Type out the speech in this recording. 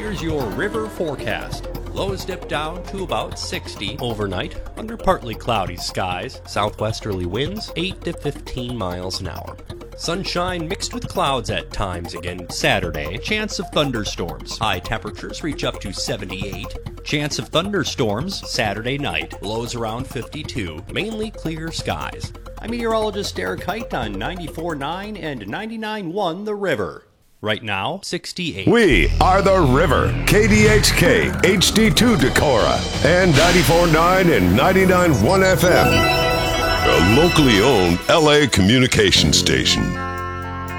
here's your river forecast. Lows dip down to about 60 overnight under partly cloudy skies. Southwesterly winds 8 to 15 miles an hour. Sunshine mixed with clouds at times again Saturday. Chance of thunderstorms. High temperatures reach up to 78. Chance of thunderstorms Saturday night. Lows around 52. Mainly clear skies. I'm meteorologist Eric Height on 94.9 and 99.1 The River. Right now, 68. We are The River, KDHK, HD2 Decorah, and 94.9 and 99.1 FM. A locally owned LA communication station.